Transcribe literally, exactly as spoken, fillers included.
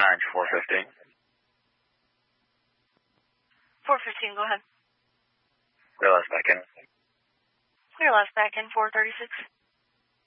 nine four fifteen. four fifteen, go ahead. Clear last back in. Clear last back in, four thirty-six.